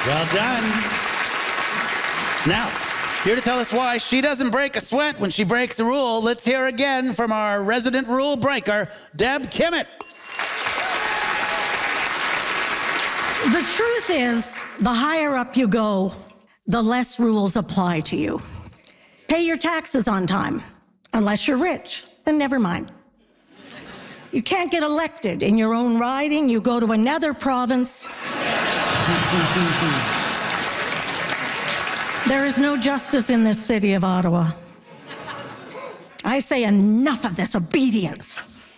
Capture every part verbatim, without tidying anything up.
Well done. Now, here to tell us why she doesn't break a sweat when she breaks a rule, let's hear again from our resident rule breaker, Deb Kimmett. The truth is, the higher up you go, the less rules apply to you. Pay your taxes on time. Unless you're rich, then never mind. You can't get elected in your own riding, you go to another province. There is no justice in this city of Ottawa. I say enough of this obedience.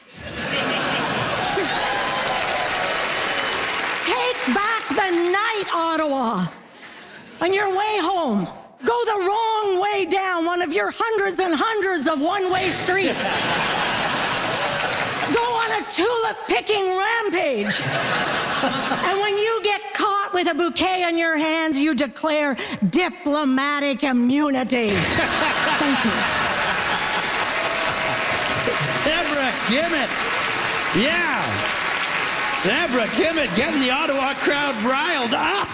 Take back the night, Ottawa. On your way home, go the wrong way down one of your hundreds and hundreds of one-way streets. Go on a tulip-picking rampage. And when you get caught with a bouquet in your hands, you declare diplomatic immunity. Thank you. Deborah Kimmett. Yeah. Deborah Kimmett getting the Ottawa crowd riled up.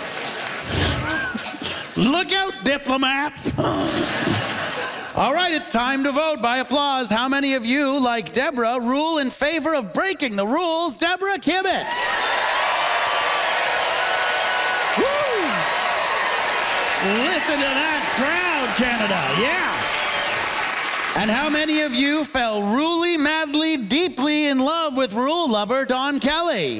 Look out, diplomats. All right, it's time to vote by applause. How many of you, like Deborah, rule in favor of breaking the rules? Deborah Kimmett. Woo! Listen to that crowd, Canada. Yeah. And how many of you fell ruly, madly, deeply in love with rule lover Don Kelly?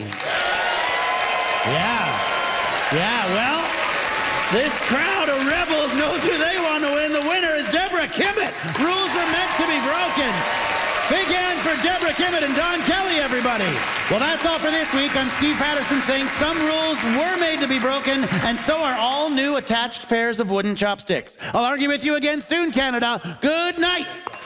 Yeah. Yeah, well, this crowd of rebels knows who they want to win. The winner is Deborah Kimmett. Rules are meant to be broken. Big hand for Deborah Kimmett and Don Kelly, everybody. Well, that's all for this week. I'm Steve Patterson saying some rules were made to be broken, and so are all new attached pairs of wooden chopsticks. I'll argue with you again soon, Canada. Good night.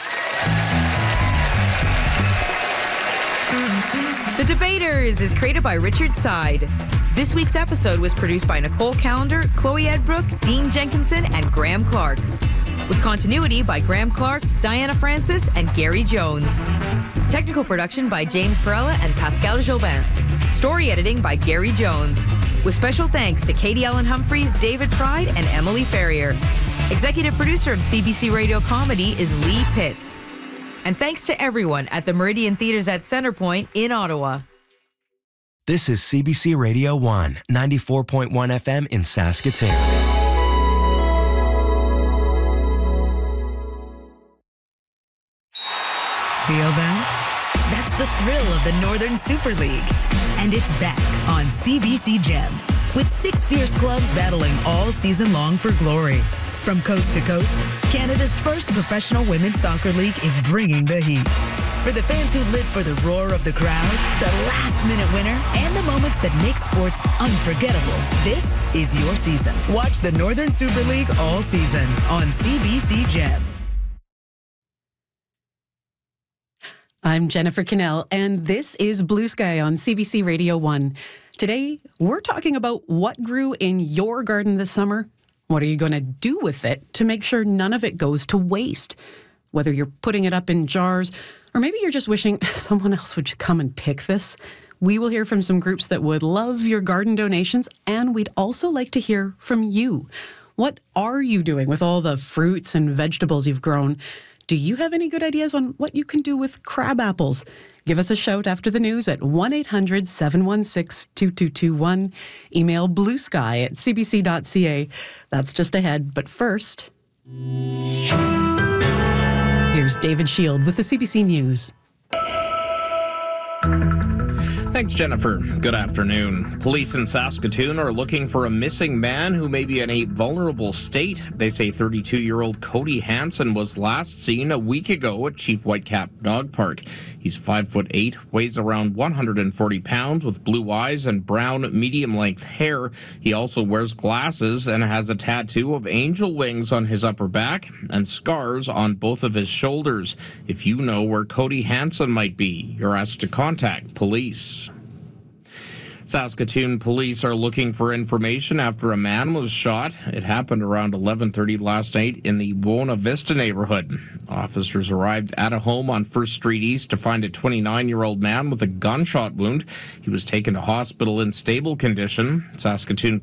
The Debaters is created by Richard Side. This week's episode was produced by Nicole Callender, Chloe Edbrook, Dean Jenkinson, and Graham Clark. With continuity by Graham Clark, Diana Francis, and Gary Jones. Technical production by James Perella and Pascal Jobin. Story editing by Gary Jones. With special thanks to Katie Ellen Humphreys, David Pride, and Emily Ferrier. Executive producer of C B C Radio Comedy is Lee Pitts. And thanks to everyone at the Meridian Theatres at Centrepoint in Ottawa. This is C B C Radio one, ninety-four point one F M in Saskatoon. Feel that? That's the thrill of the Northern Super League. And it's back on C B C Gem, with six fierce clubs battling all season long for glory. From coast to coast, Canada's first professional women's soccer league is bringing the heat. For the fans who live for the roar of the crowd, the last-minute winner, and the moments that make sports unforgettable, this is your season. Watch the Northern Super League all season on C B C Gem. I'm Jennifer Cannell, and this is Blue Sky on C B C Radio one. Today, we're talking about what grew in your garden this summer. What are you going to do with it to make sure none of it goes to waste? Whether you're putting it up in jars, or maybe you're just wishing someone else would come and pick this. We will hear from some groups that would love your garden donations, and we'd also like to hear from you. What are you doing with all the fruits and vegetables you've grown? Do you have any good ideas on what you can do with crab apples? Give us a shout after the news at one eight hundred seven one six two two two one. Email bluesky at c b c dot c a. That's just ahead, but first... Here's David Shield with the C B C News. Thanks, Jennifer. Good afternoon. Police in Saskatoon are looking for a missing man who may be in a vulnerable state. They say thirty-two-year-old Cody Hansen was last seen a week ago at Chief Whitecap Dog Park. He's five foot eight, weighs around one hundred forty pounds, with blue eyes and brown medium-length hair. He also wears glasses and has a tattoo of angel wings on his upper back and scars on both of his shoulders. If you know where Cody Hansen might be, you're asked to contact police. Saskatoon police are looking for information after a man was shot. It happened around eleven thirty last night in the Buona Vista neighborhood. Officers arrived at a home on First Street East to find a twenty-nine-year-old man with a gunshot wound. He was taken to hospital in stable condition. Saskatoon